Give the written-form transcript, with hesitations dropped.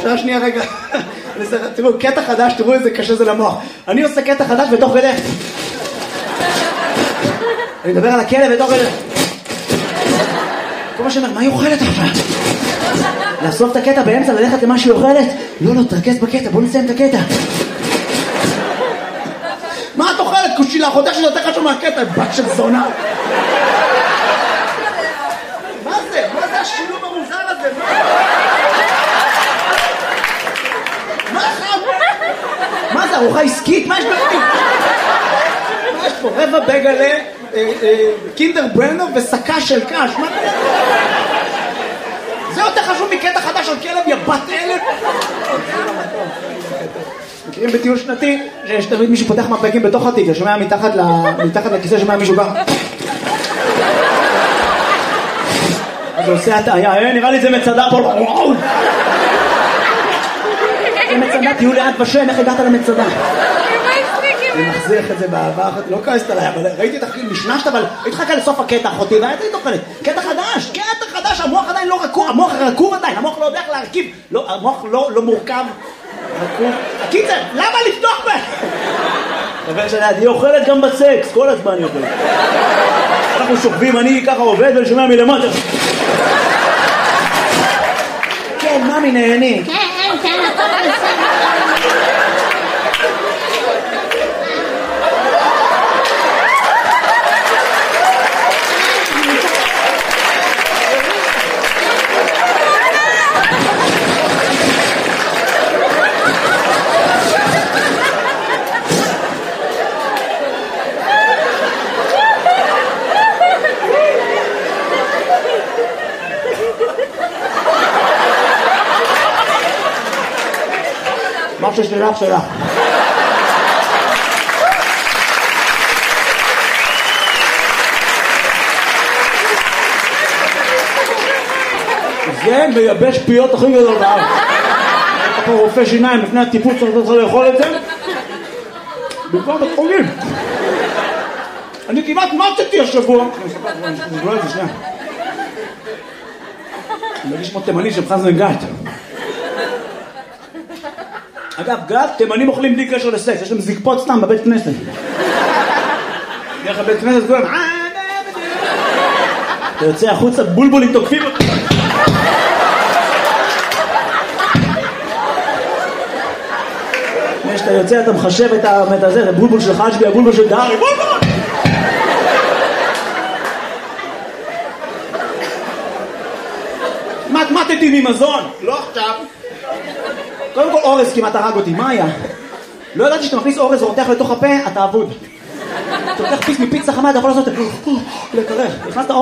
אפשר שנייה רגע. תראו, קטע חדש, תראו איזה קשה זה למוח. אני עושה קטע חדש בתוך כדי. אני מדבר על הכלב בתוך כדי. כל מה שאומר, מה היא אוכלת עכשיו? לאסוף את הקטע באמצע, ללכת למה שהיא אוכלת? לא, תרכז בקטע, בוא נסיים את הקטע. מה את אוכלת? קושילה, חותך שזה יותר חשוב מהקטע, בת של זונה. מה זה? מה זה השילוב המוזר הזה? מה זה, ארוחה עסקית? מה יש בפנים? מה יש פה? רבע בגלה, קינדר ברנר וסקה של קש. מה זה? זה יותר חשוב מקטע חדש על כלב, יא בת אלף. מכירים בטיול שנתי, שיש תמיד מישהו פותח מפקים בתוך התיק, ששומע מתחת לכיסא, שומע מישהו ככה. אז הוא עושה הטעיה, נראה לי זה מצדה פה. זה מצדה, תהיו ליד ושם, איך הגעת למצדה? אני מחזיך את זה בעבר, לא כעסת עליי, אבל ראיתי את הכי משנשת, אבל התחלת לסוף הקטע אחותי, והייתי תוכלת, קטע חדש, המוח עדיין לא רקוב, המוח רקוב עדיין, המוח לא יודע איך להרכיב, המוח לא מורכב, רקוב. הקיצר, למה לפתוח בהם? חבר שלי, היא אוכלת גם בסקס, כל הזמן היא אוכלת. אנחנו שוכבים, אני ככה עובד ולשומע מלמטה. כן, ממי נהנים. כן, הכל בסדר. משהו שלך. זה מייבש פיות הכי גדול בארץ. אתה פה רופא שיניים לפני הטיפוץ, אתה צריך לאכול את זה? בכלל בתחולים. אני כמעט מתתי השבוע. אני אספר את זה שנייה. אני מרגיש כמו תימני שבחז נגעת. אגב, גת, תימנים אוכלים בלי קשר לסקס, יש להם זקפות סתם בבית כנסת. דרך הבית כנסת כולם, אתה יוצא החוצה, בולבולים תוקפים אותי. כשאתה יוצא, אתה מחשב את הזה, זה בולבול של חג'בי, הבולבול של דארי, בולבול! מתמטתי ממזון, לא עכשיו. קודם כל אורז כמעט הרג אותי, מה היה? לא ידעתי שאתה מכניס אורז ורותח לתוך הפה, אתה אבוד. אתה לוקח פיס מפיצה חמה, אתה יכול לעשות לקרר.